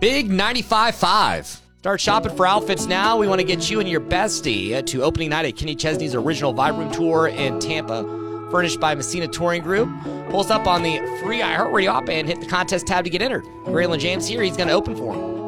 Big 95.5. Start shopping for outfits now. We want to get you and your bestie to opening night at Kenny Chesney's original Vibe Room Tour in Tampa, furnished by Messina Touring Group. Pull us up on the free iHeartRadio app and hit the contest tab to get entered. Braylon James here. He's going to open for him.